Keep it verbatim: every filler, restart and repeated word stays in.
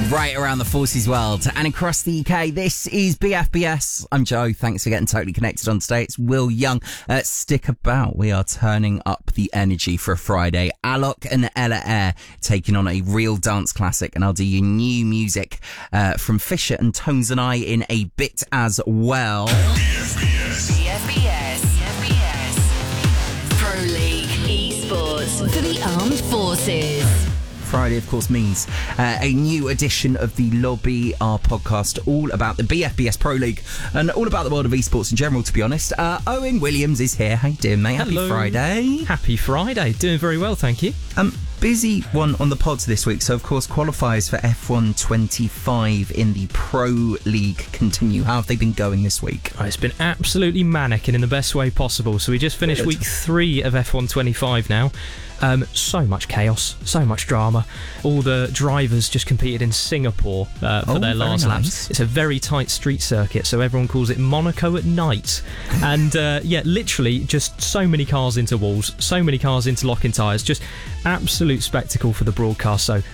right around the forces world and across the U K. This is B F B S. I'm Joe. Thanks for getting totally connected on today. It's Will Young. Uh, stick about. We are turning up the energy for a Friday. Alok and Ella Eyre taking on a real dance classic, and I'll do your new music uh, from Fisher and Tones and I in a bit as well. B F B S. B F B S. B F B S. Pro League Esports for the Armed Forces. Friday, of course, means uh, a new edition of the Lobby, our podcast all about the B F B S Pro League and all about the world of esports in general, to be honest. Uh, Owen Williams is here. How you doing, mate? Happy Hello. Friday. Happy Friday. Doing very well, thank you. Um, busy one on the pods this week. So, of course, qualifiers for F one twenty-five in the Pro League continue. How have they been going this week? Oh, it's been absolutely manic and in the best way possible. So we just finished Good. week three of F one twenty-five now. Um, so much chaos, so much drama. All the drivers just competed in Singapore uh, for Oh, their very last nice. laps. It's a very tight street circuit, so everyone calls it Monaco at night. And uh, yeah, literally just so many cars into walls, so many cars interlocking tyres, just absolute spectacle for the broadcast. So